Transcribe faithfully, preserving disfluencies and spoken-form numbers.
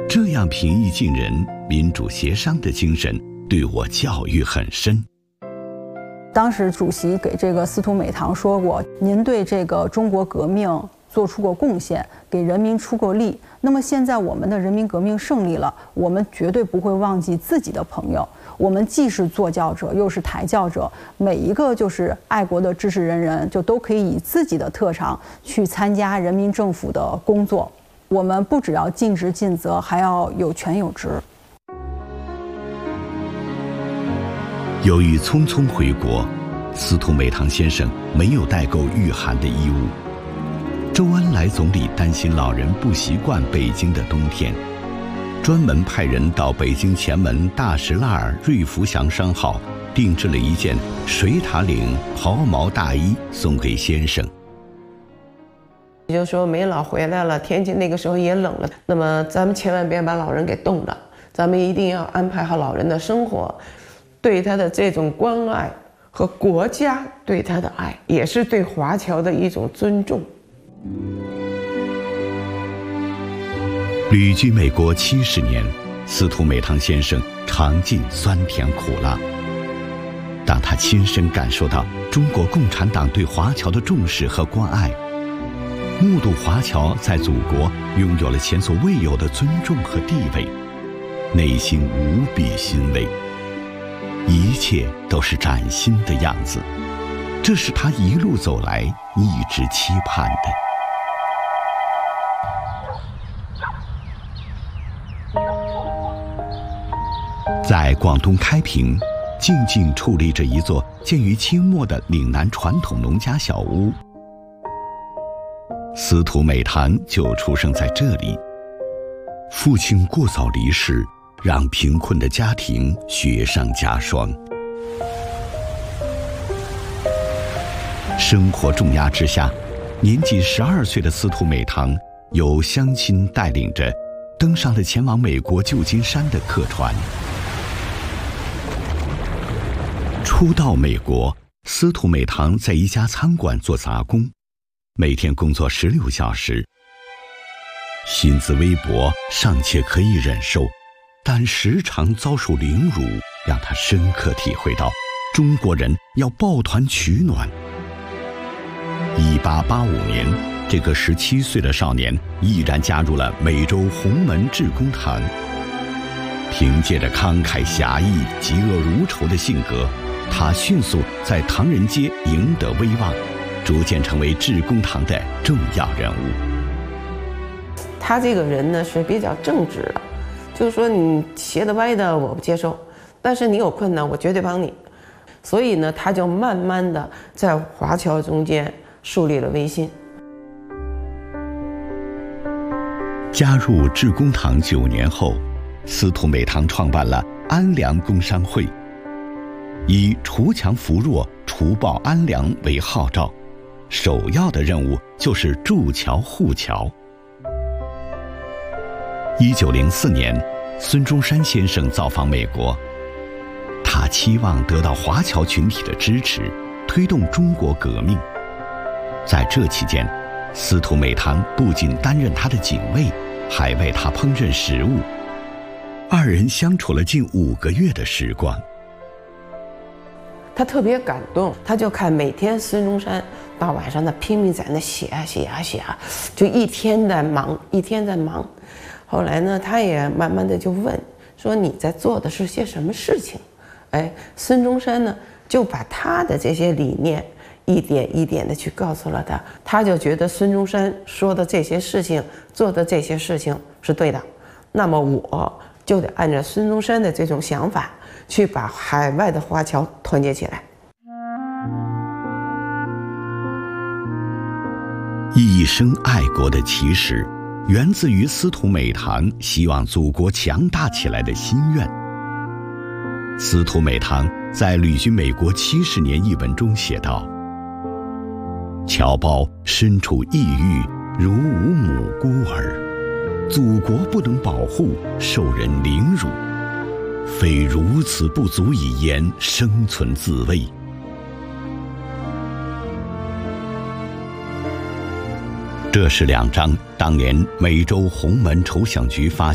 这样平易近人、民主协商的精神对我教育很深。 当时主席给这个司徒美堂说过，您对这个中国革命做出过贡献，给人民出过力。那么现在我们的人民革命胜利了，我们绝对不会忘记自己的朋友。我们既是坐教者，又是抬教者，每一个就是爱国的知识人人，就都可以以自己的特长去参加人民政府的工作。我们不只要尽职尽责，还要有权有职。 由于匆匆回国，司徒美堂先生没有带够御寒的衣物。周恩来总理担心老人不习惯北京的冬天，专门派人到北京前门大石栏儿瑞福祥商号定制了一件水獭领袍毛大衣送给先生。 也就是说，梅老回来了，天气那个时候也冷了，那么咱们千万别把老人给冻了，咱们一定要安排好老人的生活，对他的这种关爱和国家对他的爱，也是对华侨的一种尊重。 旅居美国七十年，司徒美堂先生尝尽酸甜苦辣。当他亲身感受到中国共产党对华侨的重视和关爱，目睹华侨在祖国拥有了前所未有的尊重和地位，内心无比欣慰。一切都是崭新的样子，这是他一路走来一直期盼的。在广东开平，静静矗立着一座建于清末的岭南传统农家小屋。司徒美堂就出生在这里。父亲过早离世，让贫困的家庭雪上加霜。生活重压之下，年仅十二岁的司徒美堂由乡亲带领着登上了前往美国旧金山的客船。初到美国，司徒美堂在一家餐馆做杂工，每天工作十六小时，薪资微薄，尚且可以忍受，但时常遭受凌辱，让他深刻体会到中国人要抱团取暖。一八八五年，这个十七岁的少年毅然加入了美洲洪门致公堂。凭借着慷慨侠义、嫉恶如仇的性格，他迅速在唐人街赢得威望，逐渐成为致公堂的重要人物。 他这个人呢是比较正直的，就是说你斜的歪的我不接受，但是你有困难我绝对帮你。所以呢，他就慢慢的在华侨中间树立了威信。 加入致公堂九年后，司徒美堂创办了安良工商会，以锄强扶弱、除暴安良为号召，首要的任务就是筑桥护侨。一九零四年，孙中山先生造访美国，他期望得到华侨群体的支持，推动中国革命。在这期间，司徒美堂不仅担任他的警卫，还为他烹饪食物。二人相处了近五个月的时光。 他特别感动，他就看每天孙中山到晚上他拼命在那写啊写啊写啊，就一天在忙，一天在忙。后来呢，他也慢慢的就问说：“你在做的是些什么事情？”哎，孙中山呢就把他的这些理念一点一点的去告诉了他，他就觉得孙中山说的这些事情、做的这些事情是对的，那么我就得按照孙中山的这种想法，去把海外的华侨团结起来。 一生爱国的起始，源自于司徒美堂希望祖国强大起来的心愿。司徒美堂在旅居美国七十年一文中写道：“侨胞身处异域，如无母孤儿，祖国不能保护，受人凌辱，非如此不足以言生存自卫。”这是两张当年美洲洪门筹饷局发